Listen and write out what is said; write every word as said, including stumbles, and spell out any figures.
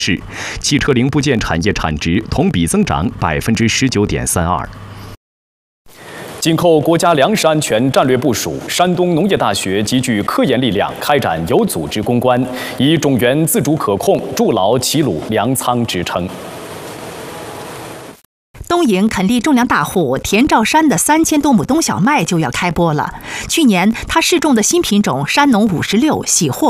是汽车零部件产业产值同比增长百分之十九点三二。紧扣国家粮食安全战略部署，山东农业大学集聚科研力量，开展有组织攻关，以种源自主可控筑牢齐鲁粮仓支撑。 东营垦利种粮大户田兆山的三千多亩冬小麦就要开播了。去年他试种的新品种山农五十六喜获